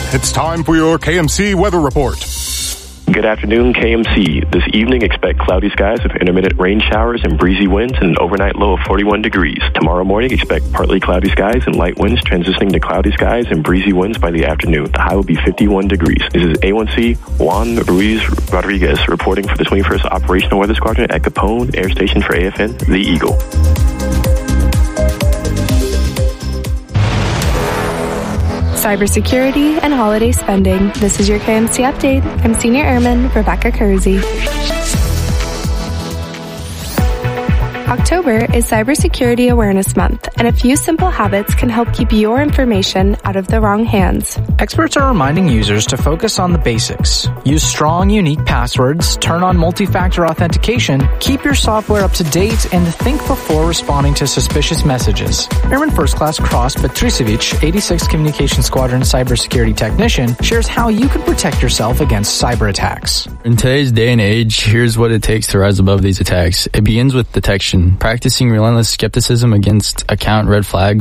It's time for your KMC weather report. Good afternoon, KMC. This evening, expect cloudy skies with intermittent rain showers and breezy winds and an overnight low of 41 degrees. Tomorrow morning, expect partly cloudy skies and light winds transitioning to cloudy skies and breezy winds by the afternoon. The high will be 51 degrees. This is A1C Juan Ruiz Rodriguez reporting for the 21st Operational Weather Squadron at Capone Air Station for AFN, The Eagle. Cybersecurity and holiday spending. This is your KMC update. I'm Senior Airman Rebecca Kersey. October is Cybersecurity Awareness Month, and a few simple habits can help keep your information out of the wrong hands. Experts are reminding users to focus on the basics. Use strong, unique passwords, turn on multi-factor authentication, keep your software up to date, and think before responding to suspicious messages. Airman First Class Cross Petricevic, 86th Communications Squadron Cybersecurity Technician, shares how you can protect yourself against cyber attacks. In today's day and age, here's what it takes to rise above these attacks. It begins with detection. Practicing relentless skepticism against account red flags